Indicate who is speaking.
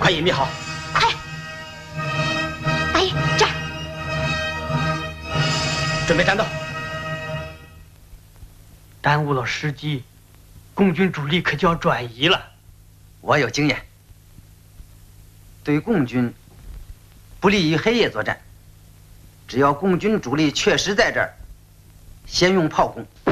Speaker 1: 阿姨你好。
Speaker 2: 哎，大爷这儿。
Speaker 1: 准备战斗。
Speaker 3: 耽误了时机，共军主力可就要转移了。
Speaker 4: 我有经验，对共军不利于黑夜作战。只要共军主力确实在这儿，先用炮攻，